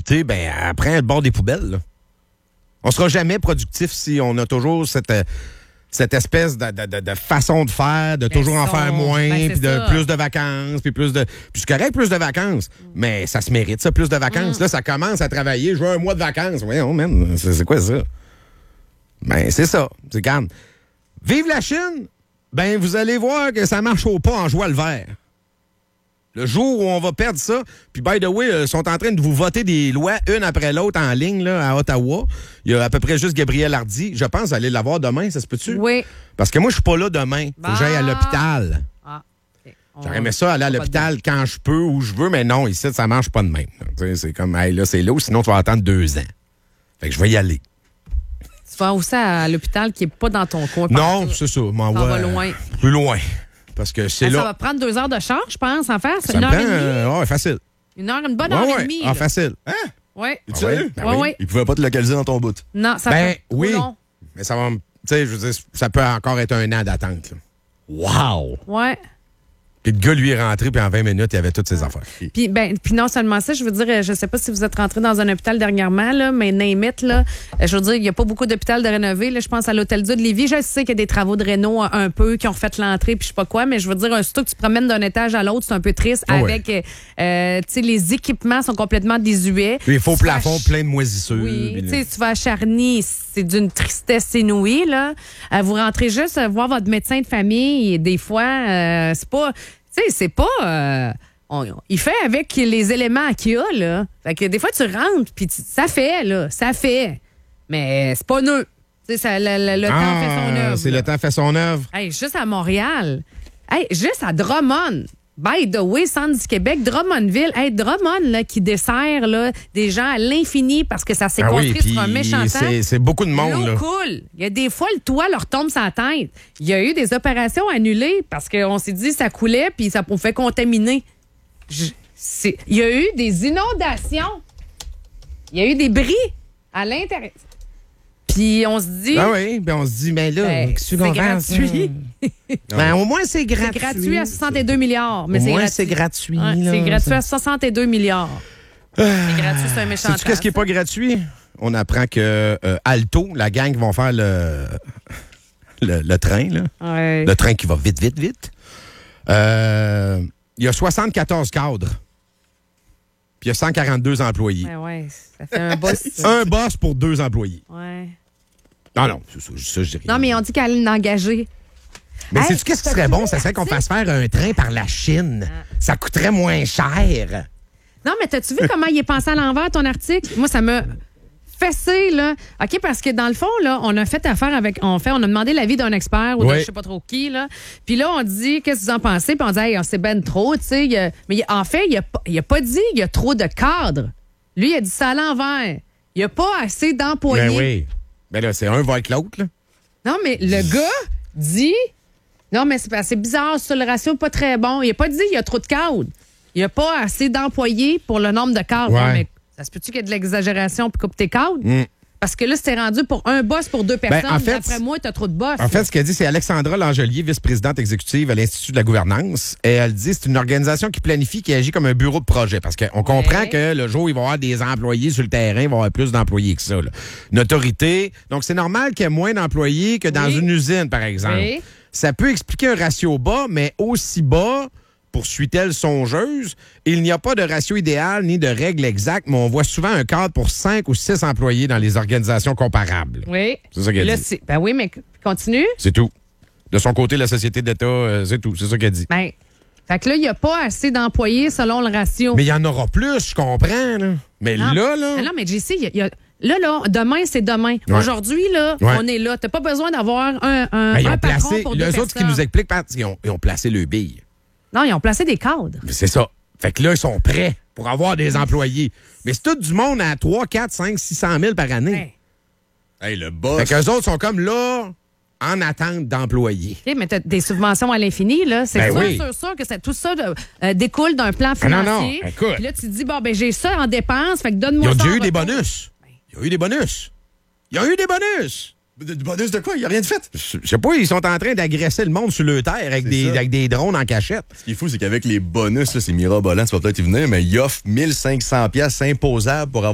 productivité, ben, elle prend le bord des poubelles, là. On sera jamais productif si on a toujours cette espèce de façon de faire, de toujours en faire moins, puis de plus de vacances, puis plus de... Puis c'est correct, plus de vacances, mais ça se mérite, ça, plus de vacances. Là, ça commence à travailler, je veux un mois de vacances. Voyons, man, c'est quoi ça? Ben, c'est ça. C'est calme. Vive la Chine! Ben, vous allez voir que ça marche au pas en joie le vert. Le jour où on va perdre ça, puis by the way, ils sont en train de vous voter des lois une après l'autre en ligne là, à Ottawa. Il y a à peu près juste Gabriel Hardy. Je pense aller l'avoir demain, ça se peut-tu? Oui. Parce que moi, je suis pas là demain. Faut que j'aille à l'hôpital. Ah, okay. J'aurais aimé ça aller à l'hôpital quand je peux, où je veux, mais non, ici, ça marche pas de même. C'est comme, hey, là, c'est là, ou sinon, tu vas attendre 2 ans. Fait que je vais y aller. Tu vas aussi à l'hôpital qui est pas dans ton coin. Non, c'est ça. Ça va loin. Plus loin. Parce que c'est là. Ça va prendre 2 heures de charge, je pense, en faire. C'est ça 1 heure et demie. Ouais, facile. Une bonne heure et demie. Ah, facile. Hein? Oui. Tu sais? Ben oui. Il pouvait pas te localiser dans ton bout. Non, ça Ben peut oui. long. Mais ça va. Tu sais, je veux dire, ça peut encore être 1 an d'attente. Là. Wow! Ouais. Puis le gars, lui, est rentré, puis en 20 minutes, il avait toutes ses affaires. Puis non seulement ça, je veux dire, je sais pas si vous êtes rentré dans un hôpital dernièrement, là, mais name it, là, je veux dire, il n'y a pas beaucoup d'hôpitaux de rénover. Là, je pense à l'Hôtel Dieu de Lévis. Je sais qu'il y a des travaux de réno un peu qui ont refait l'entrée, puis je sais pas quoi, mais je veux dire, surtout que tu te promènes d'un étage à l'autre, c'est un peu triste avec, tu sais, les équipements sont complètement désuets. Puis il faut plafond plein de moisissures. Oui, tu sais, tu vas à Charny, c'est d'une tristesse inouïe, là. Vous rentrez juste voir votre médecin de famille et des fois, c'est pas... Tu sais, c'est pas... il fait avec les éléments qu'il y a, là. Fait que des fois, tu rentres, puis ça fait, là. Ça fait. Mais c'est pas neuf. Tu sais, le temps fait son œuvre. C'est là. le temps fait son œuvre. Hey, juste à Montréal. Hey, juste à Drummond. By the way, centre du Québec, Drummondville. Hey, Drummond, là, qui dessert, là, des gens à l'infini parce que ça s'est construit sur un méchant temps. C'est beaucoup de monde, L'eau là. coule. Il y a des fois, le toit leur tombe sur la tête. Il y a eu des opérations annulées parce qu'on s'est dit que ça coulait puis ça pouvait contaminer. Il y a eu des inondations. Il y a eu des bris à l'intérieur. Puis on se dit... Ah oui, ben on se dit, mais là, c'est gratuit. Ben, au moins, c'est gratuit. C'est gratuit à 62 milliards. Mais au moins, gratuit. c'est gratuit. Ouais, là, c'est gratuit à 62 milliards. C'est gratuit, c'est un méchant. Sais-tu qu'est-ce qui n'est pas gratuit? On apprend que Alto, la gang, vont faire le train, là. Ouais. Le train qui va vite, vite, vite. Il y a 74 cadres. Puis il y a 142 employés. Ouais, ça fait un boss. Un boss pour 2 employés. Ouais. Non, ça, je dirais. Non, mais on dit qu'elle l'a engagé. Mais Hey, sais-tu qu'est-ce qui serait bon? Ça serait qu'on fasse faire un train par la Chine. Ça coûterait moins cher. Non, mais t'as-tu vu comment il est pensé à l'envers, ton article? Moi, ça m'a fessé, là. OK, parce que dans le fond, là, on a fait affaire avec... On a demandé l'avis d'un expert ou de je sais pas trop qui, là. Puis là, on dit, qu'est-ce que vous en pensez? Puis on dit, hey, c'est ben trop, tu sais. Mais en fait, il a pas dit qu'il y a trop de cadres. Lui, il a dit ça à l'envers. Il n'y a pas assez d'employés. Ben oui. Ben là, c'est un va avec l'autre, là. Non, mais le gars dit... Non, mais c'est bizarre, ça, le ratio n'est pas très bon. Il n'a pas dit qu'il y a trop de cadres. Il n'y a pas assez d'employés pour le nombre de cadres. Ouais. Non, mais ça se peut-tu qu'il y ait de l'exagération pour couper tes cadres? Parce que là, c'était rendu pour un boss pour 2 personnes. en fait, D'après moi, tu as trop de boss. En fait, ce qu'elle dit, c'est Alexandra Langelier, vice-présidente exécutive à l'Institut de la gouvernance. Et elle dit c'est une organisation qui planifie, qui agit comme un bureau de projet. Parce qu'on comprend que le jour où il va y avoir des employés sur le terrain, il va y avoir plus d'employés que ça. Là. Une autorité. Donc, c'est normal qu'il y ait moins d'employés que dans une usine, par exemple. Oui. Ça peut expliquer un ratio bas, mais aussi bas, poursuit-elle songeuse, il n'y a pas de ratio idéal ni de règle exacte, mais on voit souvent un cadre pour 5 ou 6 employés dans les organisations comparables. Oui. C'est ça qu'elle dit. Ben oui, mais continue. C'est tout. De son côté, la société d'État, c'est tout. C'est ça qu'elle dit. Ben, fait que là, il n'y a pas assez d'employés selon le ratio. Mais il y en aura plus, je comprends. Là. Mais Non. là... Non, mais JC, là, demain, c'est demain. Ouais. Aujourd'hui, là, Ouais. on est là. T'as pas besoin d'avoir un ils ont patron placé, pour 2 les personnes. autres qui nous expliquent, ils ont placé le bille. Non, ils ont placé des cadres. C'est ça. Fait que là, ils sont prêts pour avoir des employés. Mais c'est tout du monde à 3, 4, 5, 600 000 par année. Hey, le boss. Fait qu'eux autres sont comme là, en attente d'employés. OK, mais t'as des subventions à l'infini, là. C'est Ben sûr, oui. sûr que tout ça découle d'un plan financier. non, écoute. Puis là, tu te dis, bon, ben j'ai ça en dépenses, fait que donne-moi Ils ont ça. déjà en eu des retour. bonus. Ils ont eu des bonus. Ils ont eu des bonus. Du bonus de quoi? Il n'y a rien de fait. Je sais pas, ils sont en train d'agresser le monde sur le terre avec C'est des drones en cachette. Ce qui est fou, c'est qu'avec les bonus, là, c'est mirabolant, tu vas peut-être y venir, mais ils offrent 1500$ imposables pour avoir